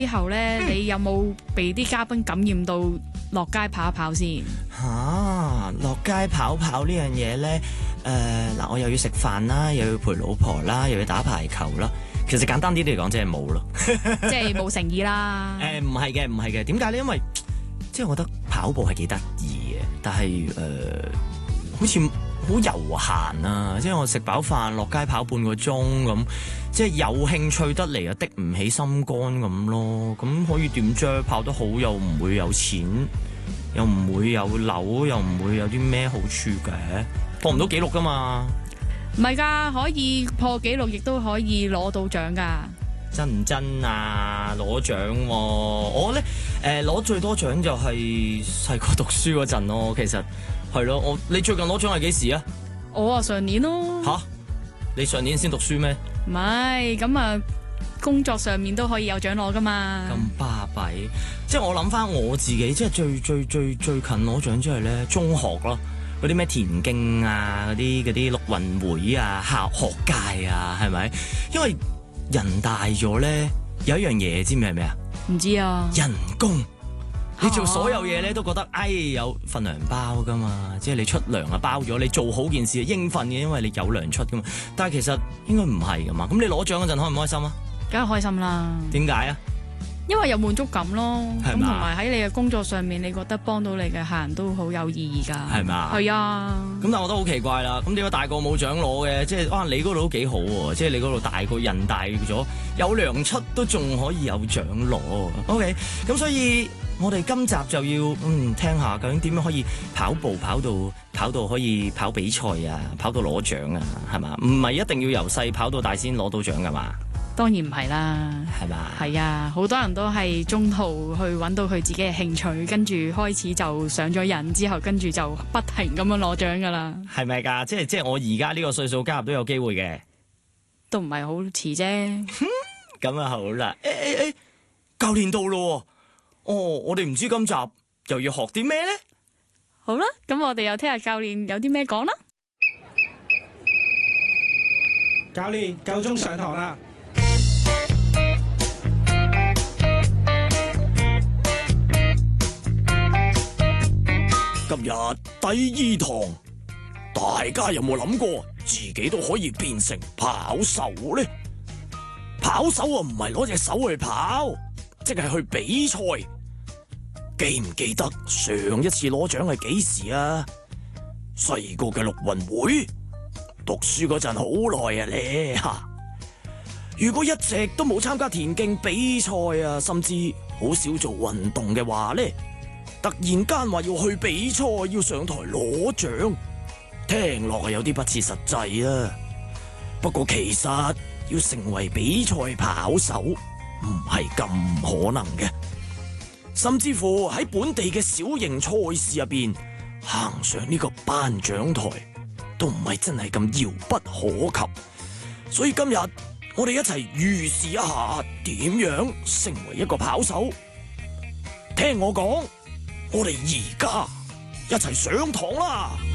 之後咧，你有冇被啲嘉賓感染到落街跑一跑先？ 落街跑跑呢樣嘢咧，嗱，我又要食飯啦，又要陪老婆啦，又要打排球啦。其實簡單啲嚟講，即係冇咯， 即係冇誠意啦。 唔係嘅，點解咧？因為即係我覺得跑步係幾得意嘅，但係好似好悠閒啊！即係我食飽飯落街跑半個鐘咁，即係有興趣得嚟啊，的唔起心肝咁咯。咁可以點啫？跑得好又唔會有錢，又唔會有樓，又唔會有啲咩好處嘅，破唔到紀錄噶嘛。 唔係㗎，可以破紀錄，亦都可以攞到獎㗎。 真唔真啊？攞獎喎！我咧攞最多獎就係細個讀書嗰陣咯。其實係咯，你最近攞獎係幾時啊？ 我啊上年咯。 吓？你上年先讀書咩？ 唔係，咁啊工作上面都可以有獎攞㗎嘛。 咁巴閉，即係我諗翻我自己，即係最近攞獎即係咧中學咯。嗰啲咩田徑啊，嗰啲陸運會啊，學界啊，係咪？因為人大咗咧，有一樣嘢知唔知係咩啊？ 唔知啊。 人工，你做所有嘢咧都覺得，有份糧包噶嘛，即係你出糧啊包咗，你做好件事應份嘅，因為你有糧出噶嘛。但係其實應該唔係噶嘛。咁你攞獎嗰陣開唔開心啊？ 梗係開心啦。點解啊？ 因為有滿足感咯，咁同係嘛？ 埋喺你嘅工作上面，你覺得幫到你嘅客人都好有意義㗎， 係嘛？ 係啊。 咁但係我覺得好奇怪啦，咁點解大個冇獎攞嘅？即係你嗰度都幾好喎，即係你嗰度大個人大咗，有糧出都仲可以有獎攞。OK，咁所以我哋今集就要聽下究竟點樣可以跑步跑到可以跑比賽啊，跑到攞獎啊，係嘛？唔係一定要由細跑到大先攞到獎㗎嘛？ 當然唔係啦， 係嘛？ 係啊，好多人都係中途去揾到佢自己嘅興趣，跟住開始就上咗癮，之後跟住就不停咁樣攞獎噶啦。 係咪㗎？即係我而家呢個歲數加入都有機會嘅， 都唔係好遲啫。 咁啊好啦，教練到咯，我哋唔知今集又要學啲咩咧？ 好啦，咁我哋又聽下教練有啲咩講啦。 教練，夠鐘上堂啦！ 今日第2堂，大家有冇諗過自己都可以變成跑手呢？跑手啊，唔係攞隻手去跑，即係去比賽。記唔記得上一次攞獎係幾時啊？細個嘅陸運會，讀書嗰陣好耐啊咧吓。如果一直都冇參加田徑比賽啊，甚至好少做運動嘅話呢，突然間話要去比賽，要上台攞獎，聽落係有啲不切實際啊。不過其實要成為比賽跑手唔係咁可能嘅，甚至乎喺本地嘅小型賽事入邊行上呢個頒獎台都唔係真係咁遙不可及。所以今日我哋一齊預示一下點樣成為一個跑手。聽我講，我哋而家一齊上堂啦！